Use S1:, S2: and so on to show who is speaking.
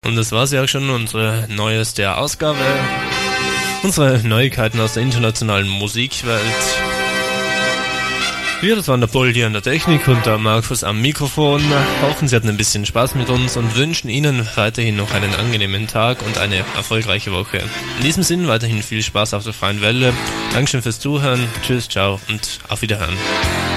S1: Und das war's ja auch schon, unsere neueste Ausgabe. Unsere Neuigkeiten aus der internationalen Musikwelt. Wir, das waren der Poldi an der Technik und der Markus am Mikrofon. Hoffen, Sie hatten ein bisschen Spaß mit uns und wünschen Ihnen weiterhin noch einen angenehmen Tag und eine erfolgreiche Woche. In diesem Sinn weiterhin viel Spaß auf der freien Welle. Dankeschön fürs Zuhören. Tschüss, ciao und auf Wiederhören.